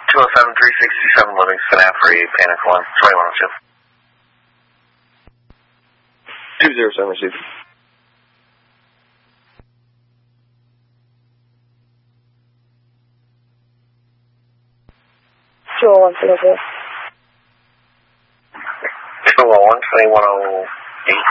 207-367 Livingston Ave, Panic 1, 2102. 207 received. Two 2102.